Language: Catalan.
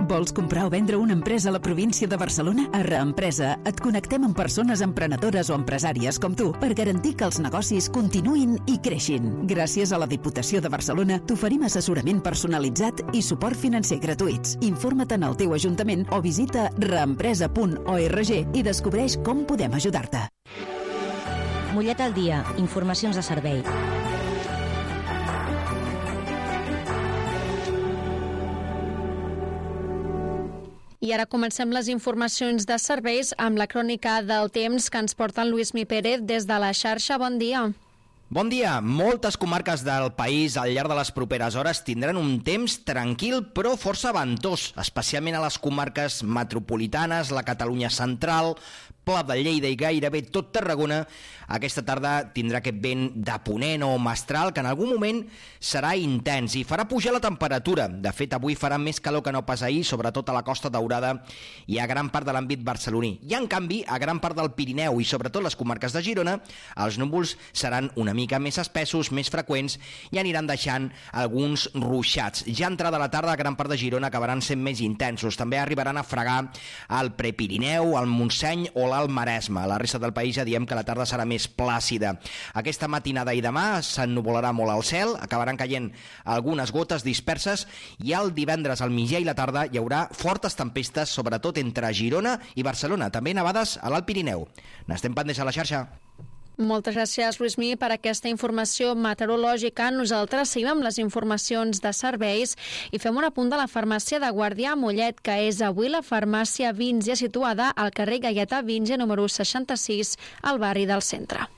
Vols comprar o vendre una empresa a la província de Barcelona? A Reempresa et connectem amb persones emprenedores o empresàries com tu per garantir que els negocis continuïn i creixin. Gràcies a la Diputació de Barcelona t'oferim assessorament personalitzat i suport financer gratuïts. Informa't en el teu ajuntament o visita reempresa.org i descobreix com podem ajudar-te. Mollet al dia. Informacions de servei. I ara comencem les informacions de serveis amb la crònica del temps que ens porta en Lluís Mi Pérez des de la xarxa. Bon dia. Bon dia. Moltes comarques del país al llarg de les properes hores tindran un temps tranquil però força ventós, especialment a les comarques metropolitanes, la Catalunya central, Pla de Lleida i gairebé tot Tarragona. Aquesta tarda tindrà aquest vent de ponent o mestral que en algun moment serà intens i farà pujar la temperatura. De fet, avui farà més calor que no pas ahir, sobretot a la Costa Daurada i a gran part de l'àmbit barceloní. I en canvi, a gran part del Pirineu i sobretot les comarques de Girona, els núvols seran una mica més espessos, més freqüents i aniran deixant alguns ruixats. Ja entrada la tarda, a gran part de Girona acabaran sent més intensos. També arribaran a fregar el Prepirineu, el Montseny o l'Alt Maresme. A la resta del país ja diem que la tarda serà més plàcida. Aquesta matinada i demà s'ennuvolarà molt el cel, acabaran caient algunes gotes disperses i el divendres al migdia i la tarda hi haurà fortes tempestes, sobretot entre Girona i Barcelona, també nevades a l'Alt Pirineu. N'estem pendents a la xarxa. Moltes gràcies, Lluís Mi, per aquesta informació meteorològica. Nosaltres seguim amb les informacions de serveis i fem un apunt de la farmàcia de Guardià a Mollet, que és avui la farmàcia Vinge, situada al carrer Gaietà Vinge, número 66, al barri del centre.